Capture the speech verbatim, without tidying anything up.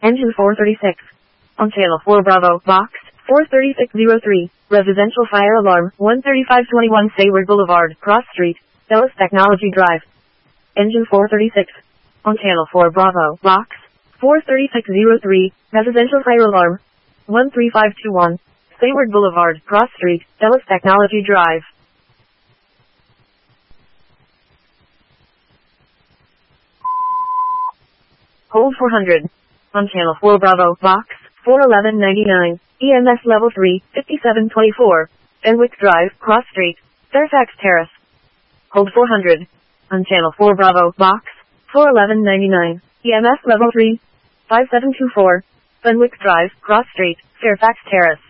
Engine four thirty-six. On channel four Bravo, box, four thirty-six oh three, residential fire alarm, one thirty-five twenty-one Sayward Boulevard, Cross Street, Ellis Technology Drive. Engine four thirty-six. On channel four Bravo, box, four thirty-six oh three, residential fire alarm, one three five two one, Sayward Boulevard, Cross Street, Ellis Technology Drive. Hold four hundred. On channel four Bravo, box, four eleven ninety-nine, E M S level three, fifty-seven twenty-four, Fenwick Drive, Cross Street, Fairfax Terrace. Hold four hundred. On channel four Bravo, box, four eleven ninety-nine, E M S level three, five seven two four, Fenwick Drive, Cross Street, Fairfax Terrace.